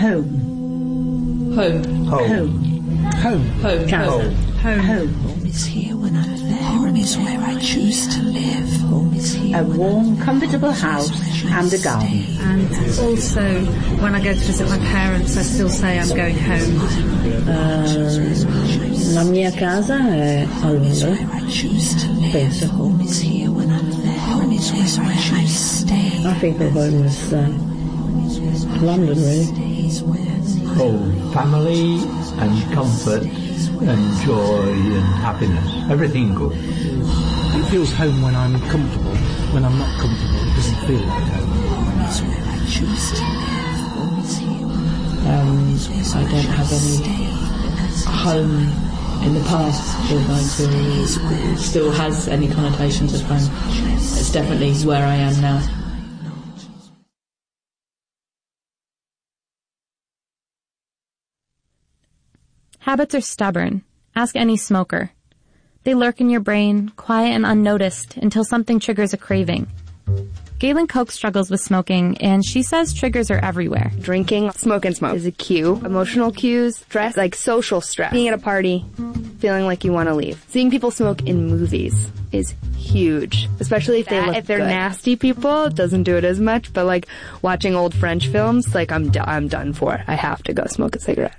Home. Home. Home. Home. Home. Home. Home. Home is here when I'm there. Home is where I choose to live. Home is here. A warm, comfortable house and a garden. And also, when I go to visit my parents, I still say I'm going home. La mia casa è a Londra. Penso. Home is here when I'm there. Home is where I choose to stay. I think of home as London, really. Home, family and comfort and joy and happiness. Everything good. It feels home when I'm comfortable. When I'm not comfortable, it doesn't feel like home. It's where I choose to live. Home is here. I don't have any home in the past or going to still has any connotations of home. It's definitely where I am now. Habits are stubborn. Ask any smoker. They lurk in your brain, quiet and unnoticed, until something triggers a craving. Galen Koch struggles with smoking, and she says triggers are everywhere. Drinking, smoke is a cue. Emotional cues, stress, like social stress. Being at a party, feeling like you want to leave. Seeing people smoke in movies is huge, especially if if they're nasty people. It doesn't do it as much, but like watching old French films, like I'm done for. I have to go smoke a cigarette.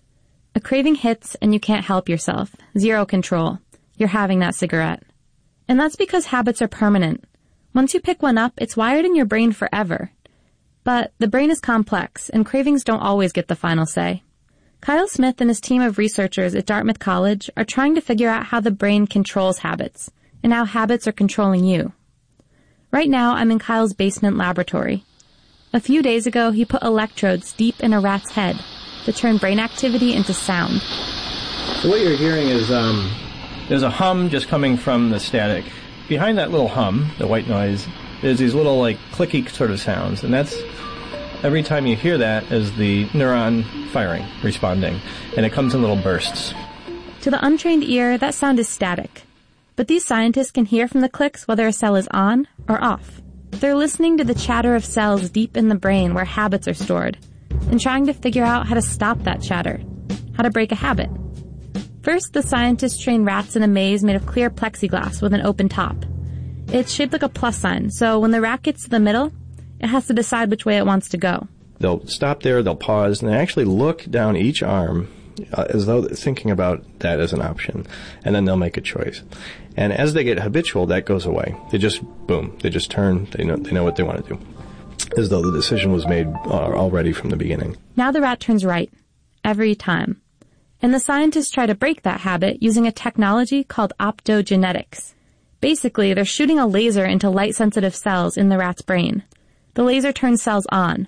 A craving hits and you can't help yourself. Zero control. You're having that cigarette. And that's because habits are permanent. Once you pick one up, it's wired in your brain forever. But the brain is complex, and cravings don't always get the final say. Kyle Smith and his team of researchers at Dartmouth College are trying to figure out how the brain controls habits, and how habits are controlling you. Right now, I'm in Kyle's basement laboratory. A few days ago, he put electrodes deep in a rat's head to turn brain activity into sound. So what you're hearing is there's a hum just coming from the static. Behind that little hum, the white noise, there's these little like clicky sort of sounds, and that's every time you hear that is the neuron firing, responding, and it comes in little bursts. To the untrained ear, that sound is static. But these scientists can hear from the clicks whether a cell is on or off. They're listening to the chatter of cells deep in the brain where habits are stored, and trying to figure out how to stop that chatter, how to break a habit. First, the scientists train rats in a maze made of clear plexiglass with an open top. It's shaped like a plus sign, so when the rat gets to the middle, it has to decide which way it wants to go. They'll stop there, they'll pause, and they actually look down each arm as though they're thinking about that as an option, and then they'll make a choice. And as they get habitual, that goes away. They just, boom, they just turn, they know what they want to do, as though the decision was made already from the beginning. Now the rat turns right, every time. And the scientists try to break that habit using a technology called optogenetics. Basically, they're shooting a laser into light-sensitive cells in the rat's brain. The laser turns cells on.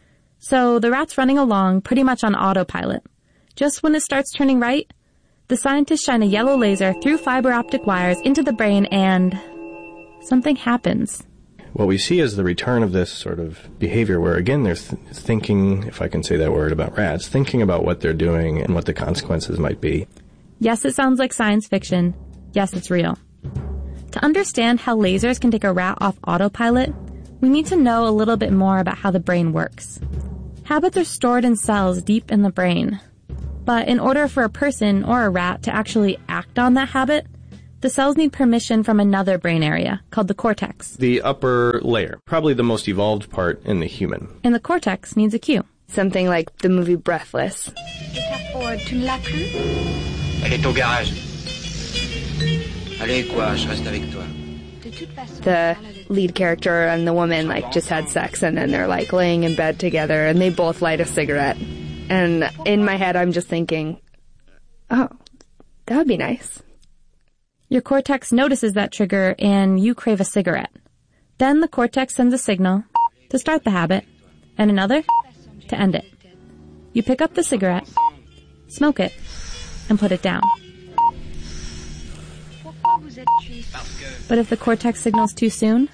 So the rat's running along pretty much on autopilot. Just when it starts turning right, the scientists shine a yellow laser through fiber optic wires into the brain and something happens. What we see is the return of this sort of behavior where, again, they're thinking, if I can say that word about rats, thinking about what they're doing and what the consequences might be. Yes, it sounds like science fiction. Yes, it's real. To understand how lasers can take a rat off autopilot, we need to know a little bit more about how the brain works. Habits are stored in cells deep in the brain. But in order for a person or a rat to actually act on that habit, the cells need permission from another brain area, called the cortex. The upper layer, probably the most evolved part in the human. And the cortex needs a cue. Something like the movie Breathless. Tu ne l'as plus? Elle est au garage. Allez, quoi, je reste avec toi. The lead character and the woman just had sex, and then they're laying in bed together, and they both light a cigarette. And in my head, I'm just thinking, oh, that would be nice. Your cortex notices that trigger and you crave a cigarette. Then the cortex sends a signal to start the habit and another to end it. You pick up the cigarette, smoke it, and put it down. But if the cortex signals too soon,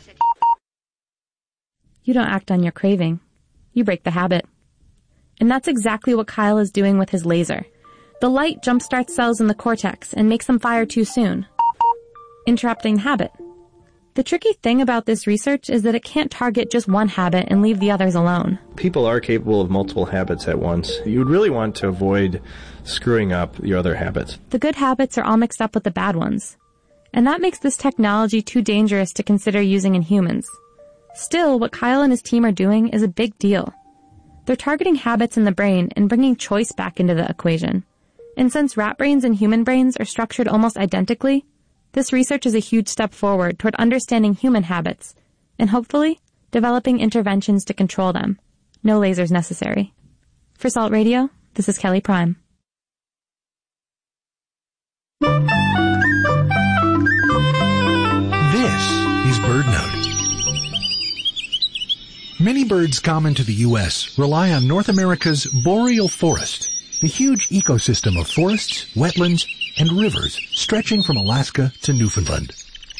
you don't act on your craving. You break the habit. And that's exactly what Kyle is doing with his laser. The light jumpstarts cells in the cortex and makes them fire too soon, interrupting the habit. The tricky thing about this research is that it can't target just one habit and leave the others alone. People are capable of multiple habits at once. You would really want to avoid screwing up your other habits. The good habits are all mixed up with the bad ones. And that makes this technology too dangerous to consider using in humans. Still, what Kyle and his team are doing is a big deal. They're targeting habits in the brain and bringing choice back into the equation. And since rat brains and human brains are structured almost identically, this research is a huge step forward toward understanding human habits and hopefully developing interventions to control them. No lasers necessary. For Salt Radio, this is Kelly Prime. This is BirdNote. Many birds common to the U.S. rely on North America's boreal forest, the huge ecosystem of forests, wetlands, and rivers stretching from Alaska to Newfoundland.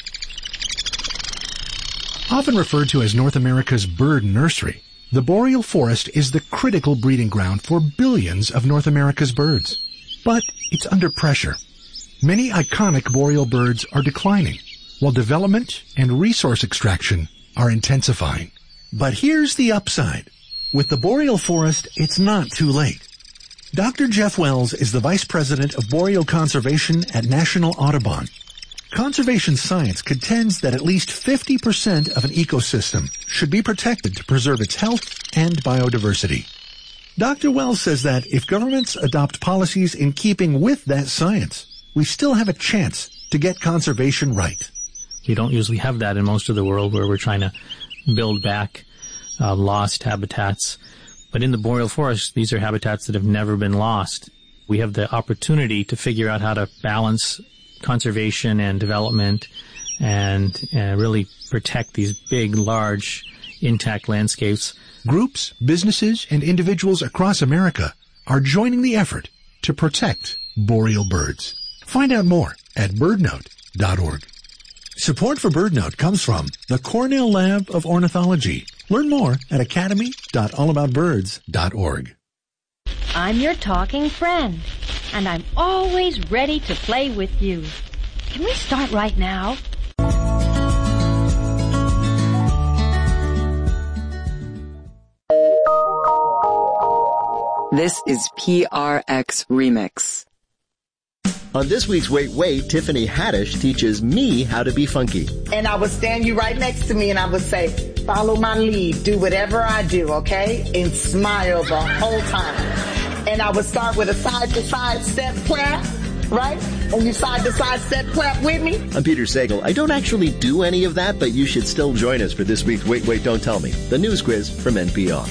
Often referred to as North America's bird nursery, the boreal forest is the critical breeding ground for billions of North America's birds. But it's under pressure. Many iconic boreal birds are declining, while development and resource extraction are intensifying. But here's the upside. With the boreal forest, it's not too late. Dr. Jeff Wells is the Vice President of Boreal Conservation at National Audubon. Conservation science contends that at least 50% of an ecosystem should be protected to preserve its health and biodiversity. Dr. Wells says that if governments adopt policies in keeping with that science, we still have a chance to get conservation right. You don't usually have that in most of the world where we're trying to build back lost habitats. But in the boreal forest, these are habitats that have never been lost. We have the opportunity to figure out how to balance conservation and development and really protect these big, large, intact landscapes. Groups, businesses, and individuals across America are joining the effort to protect boreal birds. Find out more at birdnote.org. Support for BirdNote comes from the Cornell Lab of Ornithology. Learn more at academy.allaboutbirds.org. I'm your talking friend, and I'm always ready to play with you. Can we start right now? This is PRX Remix. On this week's Wait, Wait, Tiffany Haddish teaches me how to be funky. And I would stand you right next to me and I would say, follow my lead, do whatever I do, okay? And smile the whole time. And I would start with a side-to-side step clap, right? And you side-to-side step clap with me. I'm Peter Sagal. I don't actually do any of that, but you should still join us for this week's Wait, Wait, Don't Tell Me, the news quiz from NPR.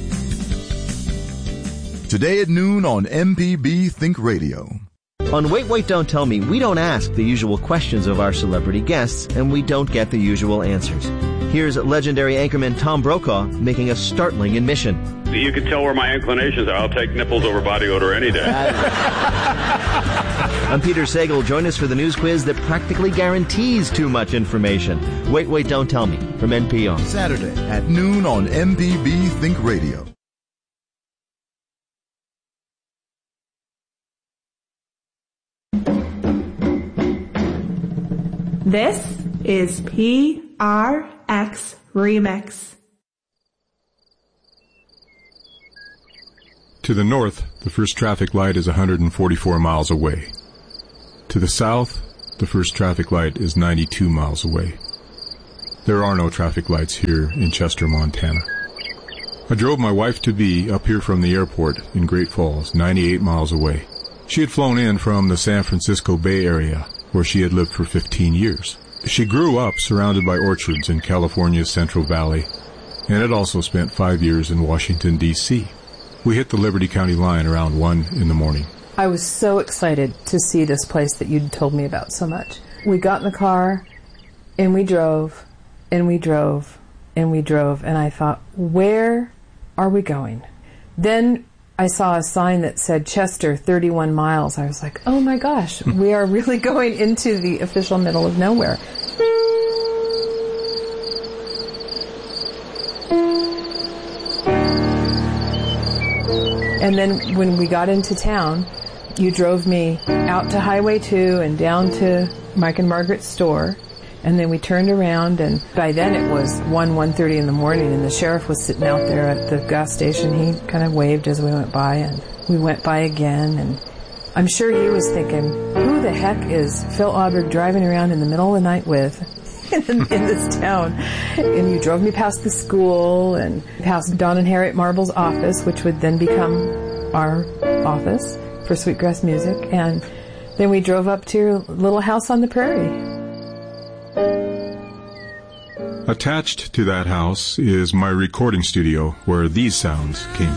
Today at noon on MPB Think Radio. On Wait, Wait, Don't Tell Me, we don't ask the usual questions of our celebrity guests, and we don't get the usual answers. Here's legendary anchorman Tom Brokaw making a startling admission. You can tell where my inclinations are. I'll take nipples over body odor any day. I'm Peter Sagal. Join us for the news quiz that practically guarantees too much information. Wait, Wait, Don't Tell Me from NPR. Saturday at noon on MPB Think Radio. This is PRX Remix. To the north, the first traffic light is 144 miles away. To the south, the first traffic light is 92 miles away. There are no traffic lights here in Chester, Montana. I drove my wife-to-be up here from the airport in Great Falls, 98 miles away. She had flown in from the San Francisco Bay Area, where she had lived for 15 years. She grew up surrounded by orchards in California's Central Valley, and had also spent 5 years in Washington, D.C. We hit the Liberty County line around 1 in the morning. I was so excited to see this place that you'd told me about so much. We got in the car, and we drove, and we drove, and we drove, and I thought, where are we going? Then I saw a sign that said Chester, 31 miles. I was like, oh my gosh, we are really going into the official middle of nowhere. And then when we got into town, you drove me out to Highway 2 and down to Mike and Margaret's store. And then we turned around, and by then it was 1:30 in the morning, and the sheriff was sitting out there at the gas station. He kind of waved as we went by, and we went by again, and I'm sure he was thinking, who the heck is Phil Auberg driving around in the middle of the night with in this town? And you drove me past the school and past Don and Harriet Marble's office, which would then become our office for Sweetgrass Music, and then we drove up to your little house on the prairie. Attached to that house is my recording studio where these sounds came